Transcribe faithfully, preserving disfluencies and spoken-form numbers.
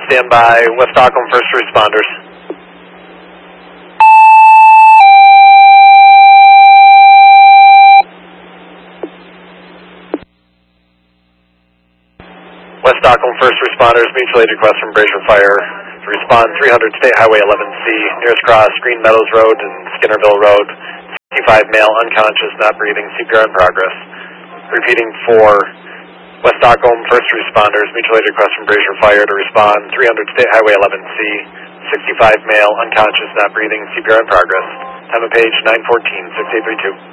stand by. West Stockholm, first responders. West Stockholm, first responders, mutual aid request from Brazier Fire to respond three hundred State Highway eleven C, nearest cross, Green Meadows Road and Skinnerville Road, sixty-five male, unconscious, not breathing, C P R in progress. Repeating for West Stockholm, first responders, mutual aid request from Brazier Fire to respond three hundred State Highway eleven C, sixty-five male, unconscious, not breathing, C P R in progress. Time of page nine fourteen, six eight three two.